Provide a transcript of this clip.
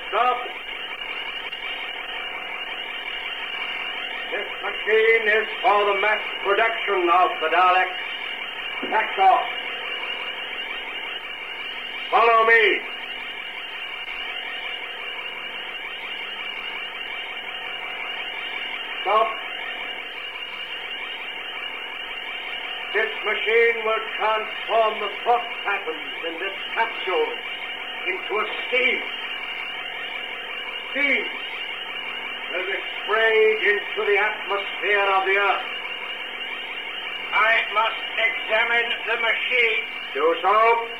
Stop. This machine is for the mass production of the Daleks. That's all. Follow me. Stop. This machine will transform the thought patterns in this capsule into a steam. Steam will be sprayed into the atmosphere of the Earth. I must examine the machine. Do so.